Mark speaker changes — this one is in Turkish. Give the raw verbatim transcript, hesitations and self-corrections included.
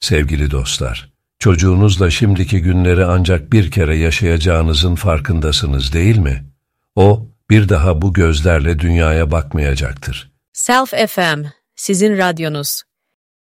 Speaker 1: Sevgili dostlar, çocuğunuzla şimdiki günleri ancak bir kere yaşayacağınızın farkındasınız değil mi? O, bir daha bu gözlerle dünyaya bakmayacaktır.
Speaker 2: Self F M, sizin radyonuz.